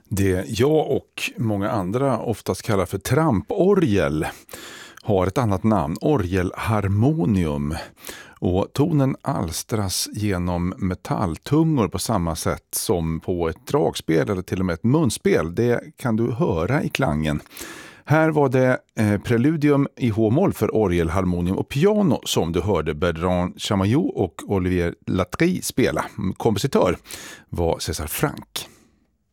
Det jag och många andra oftast kallar för tramporgel har ett annat namn, orgelharmonium. Och tonen alstras genom metalltungor på samma sätt som på ett dragspel eller till och med ett munspel. Det kan du höra i klangen. Här var det preludium i h-moll för orgelharmonium och piano som du hörde Bertrand Chamayou och Olivier Latry spela. Kompositör var César Franck.